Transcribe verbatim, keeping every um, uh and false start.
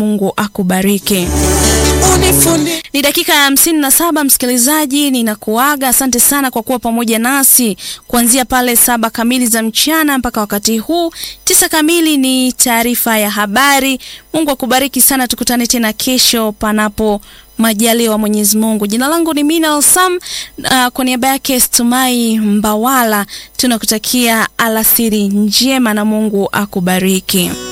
Mungu akubariki. Ni dakika hamsini na saba msikilizaji, ninakuaga. Asante sana kwa kuwa pamoja nasi kuanzia pale saba kamili za mchana mpaka wakati huu tisa kamili ni taarifa ya habari. Mungu akubariki sana, tukutane tena kesho panapo majaliwa Mwenyezi Mungu. Jina langu ni Minal Sam, uh, kwa niaba yake Stumai Mbawala tunakutakia alasiri njema na Mungu akubariki.